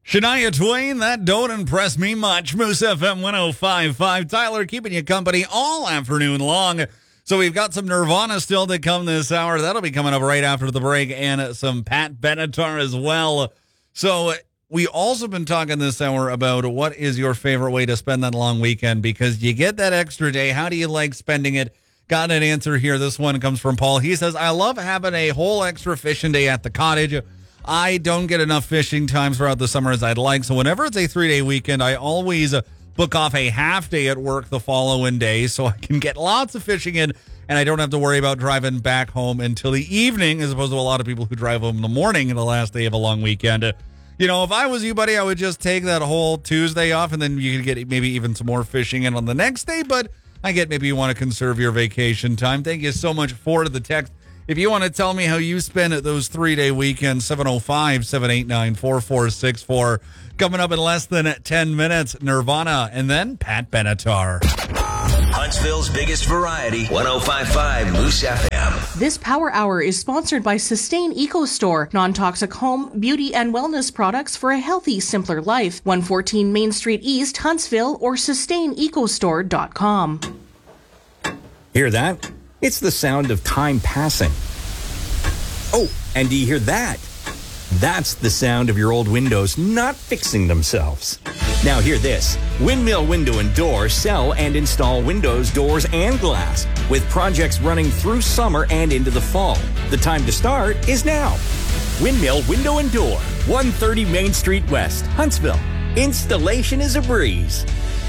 Shania Twain, that don't impress me much. Moose FM 105.5. Tyler keeping you company all afternoon long. So we've got some Nirvana still to come this hour. That'll be coming up right after the break, and some Pat Benatar as well. So we also been talking this hour about what is your favorite way to spend that long weekend, because you get that extra day. How do you like spending it? Got an answer here. This one comes from Paul. He says, I love having a whole extra fishing day at the cottage. I don't get enough fishing times throughout the summer as I'd like. So whenever it's a 3-day weekend, I always book off a half day at work the following day so I can get lots of fishing in, and I don't have to worry about driving back home until the evening, as opposed to a lot of people who drive home in the morning in the last day of a long weekend. You know, if I was you, buddy, I would just take that whole Tuesday off, and then you could get maybe even some more fishing in on the next day. But I get maybe you want to conserve your vacation time. Thank you so much for the text. If you want to tell me how you spend those 3-day weekends, 705-789-4464. Coming up in less than 10 minutes, Nirvana, and then Pat Benatar. Huntsville's biggest variety, 105.5 Moose FM. This Power Hour is sponsored by Sustain Eco Store, non-toxic home, beauty, and wellness products for a healthy, simpler life. 114 Main Street East, Huntsville, or sustainecostore.com. Hear that? It's the sound of time passing. Oh, and do you hear that? That's the sound of your old windows not fixing themselves. Now hear this. Windmill Window and Door sell and install windows, doors, and glass, with projects running through summer and into the fall. The time to start is now. Windmill Window and Door, 130 Main Street West, Huntsville. Installation is a breeze.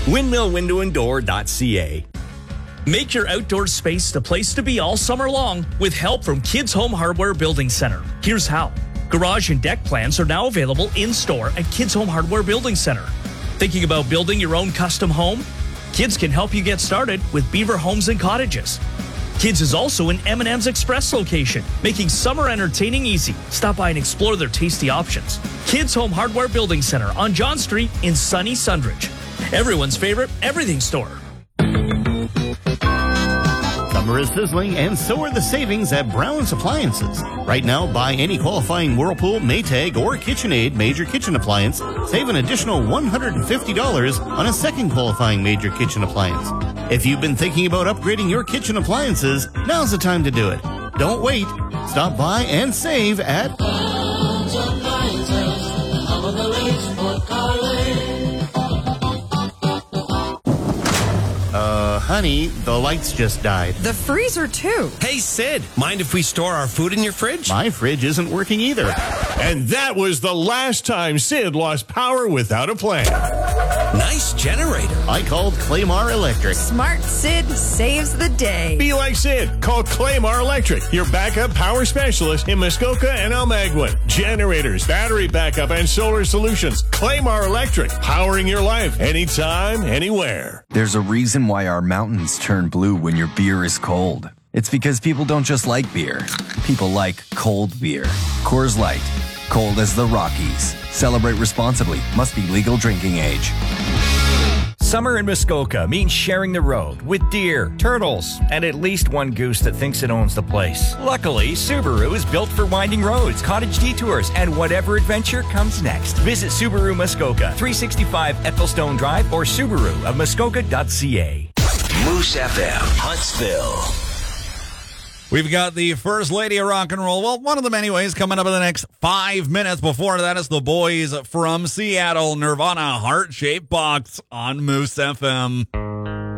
windmillwindowanddoor.ca. Make your outdoor space the place to be all summer long with help from Kids Home Hardware Building Center. Here's how. Garage and deck plans are now available in-store at Kids Home Hardware Building Center. Thinking about building your own custom home? Kids can help you get started with Beaver Homes and Cottages. Kids is also in M&M's Express location, making summer entertaining easy. Stop by and explore their tasty options. Kids Home Hardware Building Center on John Street in sunny Sundridge. Everyone's favorite everything store. Summer is sizzling, and so are the savings at Brown's Appliances. Right now, buy any qualifying Whirlpool, Maytag, or KitchenAid major kitchen appliance. Save an additional $150 on a second qualifying major kitchen appliance. If you've been thinking about upgrading your kitchen appliances, now's the time to do it. Don't wait. Stop by and save at Brown's Appliances, top of the lakes, Fort Carlin. Honey, the lights just died. The freezer, too. Hey, Sid, mind if we store our food in your fridge? My fridge isn't working either. And that was the last time Sid lost power without a plan. Nice generator. I called Claymar Electric. Smart Sid saves the day. Be like Sid. Call Claymar Electric, your backup power specialist in Muskoka and Almaguin. Generators, battery backup, and solar solutions. Claymar Electric, powering your life anytime, anywhere. There's a reason why our mountains turn blue when your beer is cold. It's because people don't just like beer. People like cold beer. Coors Light. Cold as the Rockies. Celebrate responsibly. Must be legal drinking age. Summer in Muskoka means sharing the road with deer, turtles, and at least one goose that thinks it owns the place. Luckily, Subaru is built for winding roads, cottage detours, and whatever adventure comes next. Visit Subaru Muskoka, 365 Ethelstone Drive, or Subaru of Muskoka.ca. Moose FM, Huntsville. We've got the First Lady of Rock and Roll. Well, one of them anyways, coming up in the next 5 minutes. Before that, it's the boys from Seattle, Nirvana, Heart-Shaped Box on Moose FM.